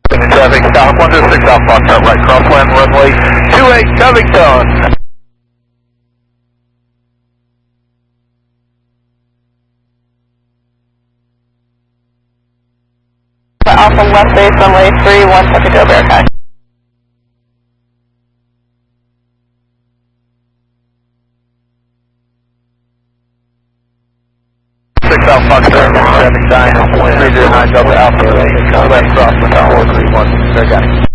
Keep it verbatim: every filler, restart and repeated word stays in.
Traffic, South one two six Alpha Foxtrot, right crosswind runway two eight Covington. Alpha left base runway three one set to go Bearcat. six Alpha Foxtrot, traffic nine three zero nine Delta Alpha, left crosswind four three one, Bearcat.